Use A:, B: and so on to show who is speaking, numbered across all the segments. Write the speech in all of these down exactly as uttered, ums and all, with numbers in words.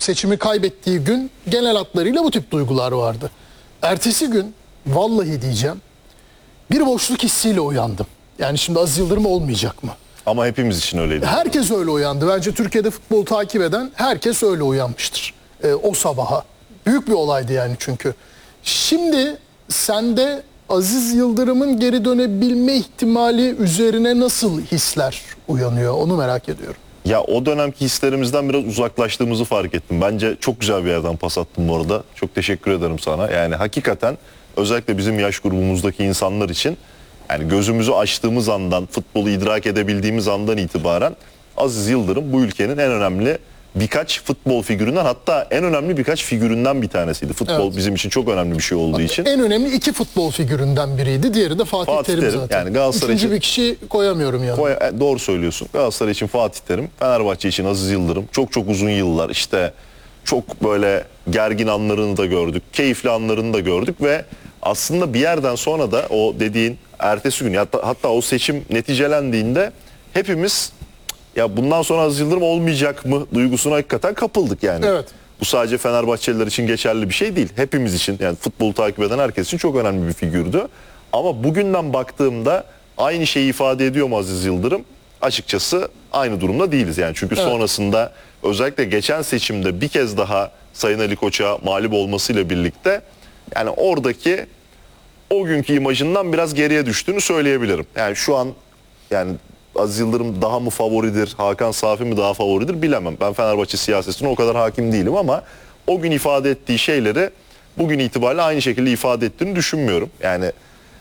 A: seçimi kaybettiği gün genel hatlarıyla bu tip duygular vardı. Ertesi gün vallahi diyeceğim bir boşluk hissiyle uyandım. Yani şimdi Aziz Yıldırım olmayacak mı?
B: Ama hepimiz için öyleydi.
A: Herkes öyle uyandı. Bence Türkiye'de futbolu takip eden herkes öyle uyanmıştır. Ee, o sabaha. Büyük bir olaydı yani çünkü. Şimdi sende Aziz Yıldırım'ın geri dönebilme ihtimali üzerine nasıl hisler uyanıyor? Onu merak ediyorum.
B: Ya o dönemki hislerimizden biraz uzaklaştığımızı fark ettim. Bence çok güzel bir yerden pas attın bu arada. Çok teşekkür ederim sana. Yani hakikaten özellikle bizim yaş grubumuzdaki insanlar için yani gözümüzü açtığımız andan, futbolu idrak edebildiğimiz andan itibaren Aziz Yıldırım bu ülkenin en önemli birkaç futbol figüründen, hatta en önemli birkaç figüründen bir tanesiydi. Futbol evet. bizim için çok önemli bir şey olduğu hatta için.
A: En önemli iki futbol figüründen biriydi. Diğeri de Fatih, Fatih Terim, Terim zaten. Yani Galatasaray Üçüncü için, bir kişi koyamıyorum yani. Koy,
B: doğru söylüyorsun. Galatasaray için Fatih Terim, Fenerbahçe için Aziz Yıldırım. Çok çok uzun yıllar işte çok böyle gergin anlarını da gördük. Keyifli anlarını da gördük ve aslında bir yerden sonra da o dediğin ertesi gün hatta, hatta o seçim neticelendiğinde hepimiz ya bundan sonra Aziz Yıldırım olmayacak mı duygusuna hakikaten kapıldık yani.
A: Evet.
B: Bu sadece Fenerbahçeliler için geçerli bir şey değil. Hepimiz için yani futbolu takip eden herkes için çok önemli bir figürdü. Ama bugünden baktığımda aynı şeyi ifade ediyor mu Aziz Yıldırım? Açıkçası aynı durumda değiliz yani. Çünkü evet. sonrasında özellikle geçen seçimde bir kez daha Sayın Ali Koç'a mağlup olmasıyla birlikte yani oradaki o günkü imajından biraz geriye düştüğünü söyleyebilirim. Yani şu an yani Aziz Yıldırım daha mı favoridir, Hakan Safi mi daha favoridir bilemem. Ben Fenerbahçe siyasetine o kadar hakim değilim ama o gün ifade ettiği şeyleri bugün itibariyle aynı şekilde ifade ettiğini düşünmüyorum. Yani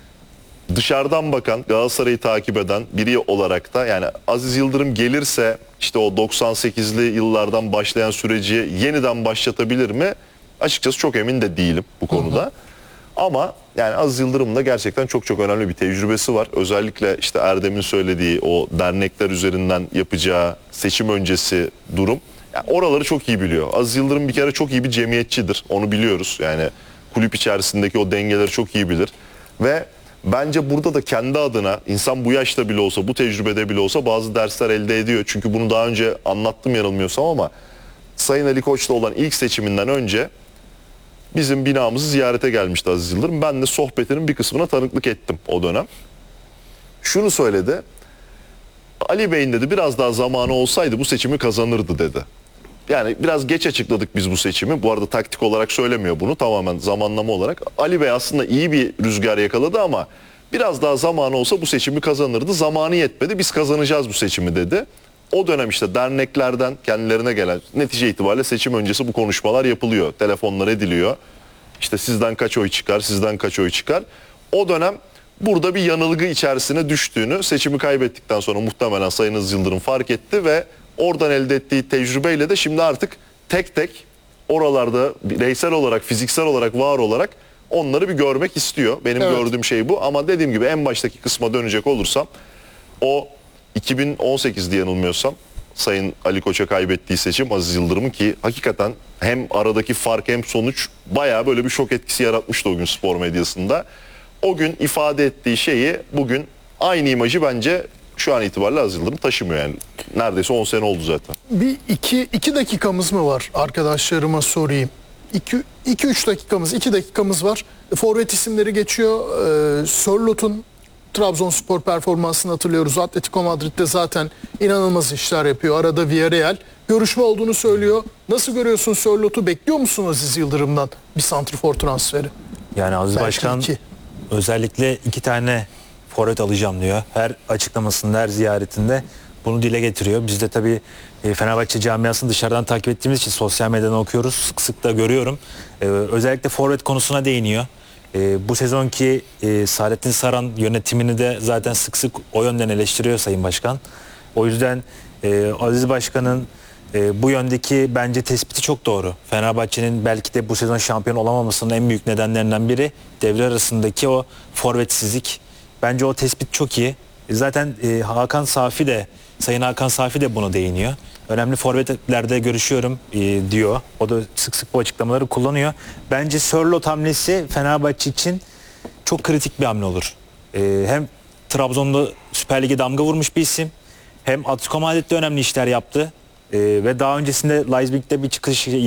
B: dışarıdan bakan, Galatasaray'ı takip eden biri olarak da yani Aziz Yıldırım gelirse işte o doksan sekizli yıllardan başlayan süreci yeniden başlatabilir mi? Açıkçası çok emin de değilim bu konuda. Hı hı. Ama yani Aziz Yıldırım'ın da gerçekten çok çok önemli bir tecrübesi var. Özellikle işte Erdem'in söylediği o dernekler üzerinden yapacağı seçim öncesi durum. Yani oraları çok iyi biliyor. Aziz Yıldırım bir kere çok iyi bir cemiyetçidir. Onu biliyoruz. Yani kulüp içerisindeki o dengeleri çok iyi bilir. Ve bence burada da kendi adına insan bu yaşta bile olsa, bu tecrübede bile olsa bazı dersler elde ediyor. Çünkü bunu daha önce anlattım yanılmıyorsam ama Sayın Ali Koç'la olan ilk seçiminden önce bizim binamızı ziyarete gelmişti Aziz Yıldırım. Ben de sohbetinin bir kısmına tanıklık ettim o dönem. Şunu söyledi. Ali Bey'in dedi biraz daha zamanı olsaydı bu seçimi kazanırdı dedi. Yani biraz geç açıkladık biz bu seçimi. Bu arada taktik olarak söylemiyor bunu, tamamen zamanlama olarak. Ali Bey aslında iyi bir rüzgar yakaladı ama biraz daha zamanı olsa bu seçimi kazanırdı. Zamanı yetmedi, biz kazanacağız bu seçimi dedi. O dönem işte derneklerden kendilerine gelen netice itibariyle seçim öncesi bu konuşmalar yapılıyor. Telefonlar ediliyor. İşte sizden kaç oy çıkar, sizden kaç oy çıkar. O dönem burada bir yanılgı içerisine düştüğünü seçimi kaybettikten sonra muhtemelen Sayın Aziz Yıldırım fark etti ve oradan elde ettiği tecrübeyle de şimdi artık tek tek oralarda bireysel olarak, fiziksel olarak, var olarak onları bir görmek istiyor. Benim evet. gördüğüm şey bu ama dediğim gibi en baştaki kısma dönecek olursam o iki bin on sekizde yanılmıyorsam Sayın Ali Koç'a kaybettiği seçim Aziz Yıldırım'ın ki hakikaten hem aradaki fark hem sonuç bayağı böyle bir şok etkisi yaratmıştı o gün spor medyasında. O gün ifade ettiği şeyi bugün aynı imajı bence şu an itibariyle Aziz Yıldırım taşımıyor yani. Neredeyse on sene oldu zaten.
A: Bir iki, iki dakikamız mı var arkadaşlarıma sorayım. iki üç dakikamız, iki dakikamız var. Forvet isimleri geçiyor. Ee, Sörlot'un Trabzonspor performansını hatırlıyoruz. Atletico Madrid'de zaten inanılmaz işler yapıyor. Arada Villarreal. Görüşme olduğunu söylüyor. Nasıl görüyorsun Sörlot'u? Bekliyor musun Aziz Yıldırım'dan bir santrfor transferi?
C: Yani Aziz Belki Başkan iki. özellikle iki tane forvet alacağım diyor. Her açıklamasında, her ziyaretinde bunu dile getiriyor. Biz de tabii Fenerbahçe camiasını dışarıdan takip ettiğimiz için sosyal medyadan okuyoruz. Sık sık da görüyorum. Ee, özellikle forvet konusuna değiniyor. Ee, bu sezonki e, Saadettin Saran yönetimini de zaten sık sık o yönden eleştiriyor Sayın Başkan. O yüzden e, Aziz Başkan'ın e, bu yöndeki bence tespiti çok doğru. Fenerbahçe'nin belki de bu sezon şampiyon olamamasının en büyük nedenlerinden biri devre arasındaki o forvetsizlik. Bence o tespit çok iyi. E, zaten e, Hakan Safi de, Sayın Hakan Safi de buna değiniyor. Önemli forvetlerde görüşüyorum e, diyor. O da sık sık bu açıklamaları kullanıyor. Bence Sörloth hamlesi Fenerbahçe için çok kritik bir hamle olur. E, hem Trabzon'da Süper Lig'e damga vurmuş bir isim. Hem Atletico Madrid'de önemli işler yaptı. E, ve daha öncesinde Leipzig'te bir çıkış